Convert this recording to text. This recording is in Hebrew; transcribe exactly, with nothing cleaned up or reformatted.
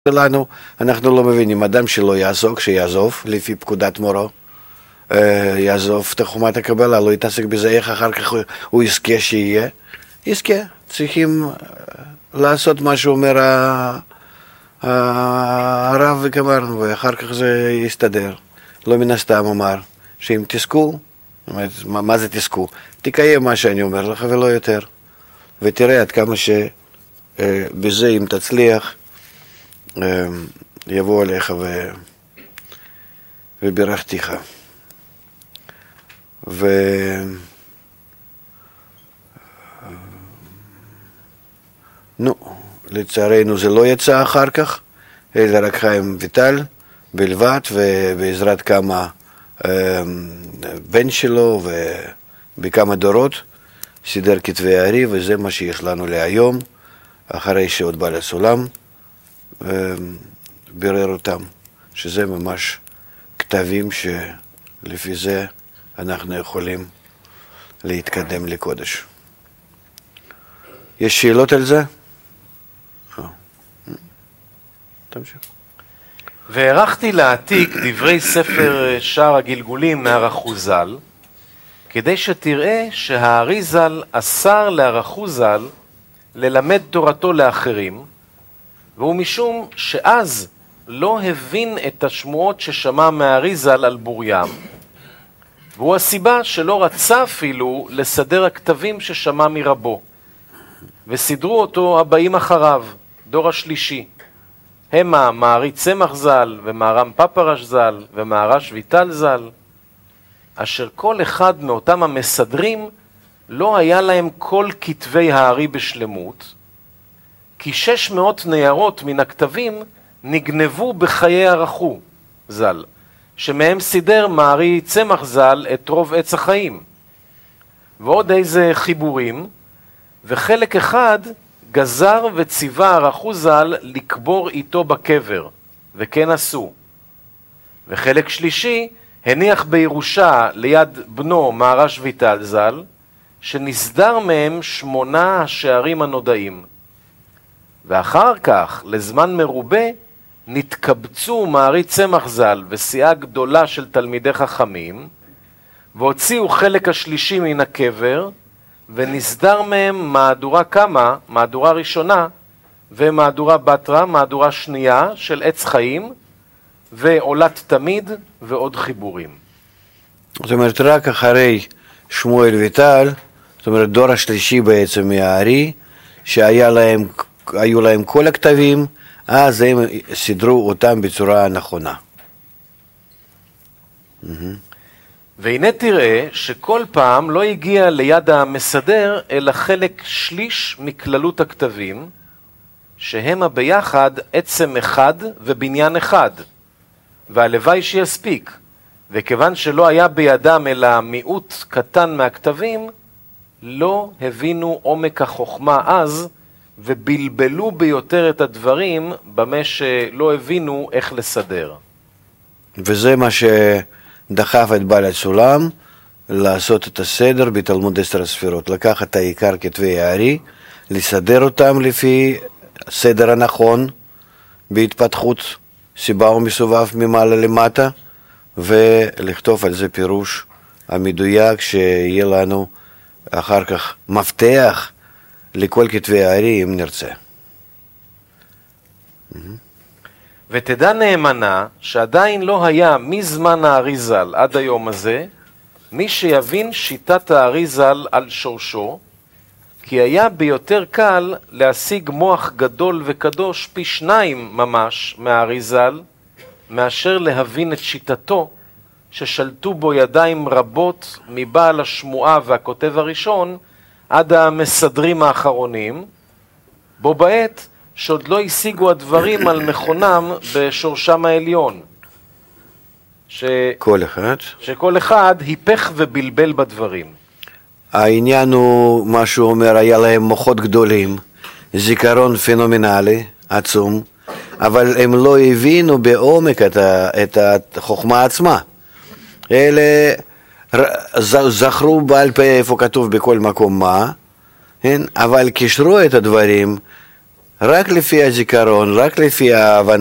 שלנו, אנחנו לא מבינים, אדם שלא יעסוק, שיעזוב, לפי פקודת מורו, יעזוב את חומת הקבלה, לא יתעסק בזה, איך אחר כך הוא יזכה שיהיה, יזכה, צריכים לעשות מה שאומר הרב וגמרנו, ואחר כך זה יסתדר. לא מן הסתם אמר, שאם תזכו, מה זה תזכו? תקיים מה שאני אומר לך ולא יותר, ותראה עד כמה שבזה אם תצליח, יבוא עליך ו... וברכתיך. ו... נו, לצערנו זה לא יצא אחר כך, אלא רק חיים ויטל בלבד, ובעזרת כמה בן שלו ובכמה דורות סידר כתבי הארי, וזה מה שיש לנו להיום, אחרי שעוד בא לסולם בירר אותם, שזה ממש כתבים שלפי זה אנחנו יכולים להתקדם לקודש. יש שאלות על זה? תמשיך. והערכתי להעתיק דברי ספר שער הגלגולים מהרחוזל, כדי שתראה שהאריזל אסר להרחוזל ללמד תורתו לאחרים, והוא משום שאז לא הבין את השמועות ששמע מהאריזל על בוריים, והוא הסיבה שלא רצה אפילו לסדר הכתבים ששמע מרבו, וסידרו אותו הבאים אחריו, דור השלישי, המה מערי צמח ז"ל ומהר"ם פפרש ז"ל ומהר"ש ויטל ז"ל, אשר כל אחד מאותם המסדרים לא היה להם כל כתבי הארי בשלמות, כי שש מאות ניירות מן הכתבים נגנבו בחיי הרחו ז"ל, שמהם סידר מערי צמח ז"ל את רוב עץ החיים, ועוד איזה חיבורים, וחלק אחד גזר וציווה הרחו ז"ל לקבור איתו בקבר, וכן עשו. וחלק שלישי הניח בירושה ליד בנו מהר"ש ויטל ז"ל, שנסדר מהם שמונה השערים הנודעים. ואחר כך, לזמן מרובה, נתקבצו מערי צמח ז"ל וסיעה גדולה של תלמידי חכמים, והוציאו חלק השלישי מן הקבר, ונסדר מהם מהדורה כמה, מהדורה ראשונה, ומהדורה בתרה, מהדורה שנייה של עץ חיים, ועולת תמיד, ועוד חיבורים. זאת אומרת, רק אחרי שמואל ויטל, זאת אומרת, דור השלישי בעצם מהארי, שהיה להם, היו להם כל הכתבים, אז הם סידרו אותם בצורה נכונה. והנה תראה שכל פעם לא הגיע ליד המסדר, אלא חלק שליש מכללות הכתבים, שהם ביחד עצם אחד ובניין אחד, והלוואי שיספיק, וכיוון שלא היה בידם אלא מיעוט קטן מהכתבים, לא הבינו עומק החוכמה אז, ובלבלו ביותר את הדברים במה שלא הבינו איך לסדר. וזה מה שדחף את בעל הסולם לעשות את הסדר בתלמוד עשר הספירות, לקחת את העיקר כתבי הארי, לסדר אותם לפי הסדר הנכון בהתפתחות סיבה ומסובב ממעלה למטה, ולכתוב על זה פירוש המדויק שיהיה לנו אחר כך מפתח לכל כתבי הארי אם נרצה. ותדע נאמנה שעדיין לא היה מזמן האריזל עד היום הזה מי שיבין שיטת האריזל על שורשו, כי היה ביותר קל להשיג מוח גדול וקדוש פי שניים ממש מהאריזל, מאשר להבין את שיטתו ששלטו בו ידיים רבות מבעל השמועה והכותב הראשון עד המסדרים האחרונים, בו בעת שעוד לא השיגו הדברים על מכונם בשורשם העליון, ש... כל אחד שכל אחד היפך ובלבל בדברים. העניין הוא מה שהוא אומר, היה להם מוחות גדולים, זיכרון פנומנלי עצום, אבל הם לא הבינו בעומק את, ה... את החוכמה עצמה. אלה זכרו בעל פה איפה כתוב בכל מקום מה, אבל קישרו את הדברים רק לפי הזיכרון, רק לפי ההבנה.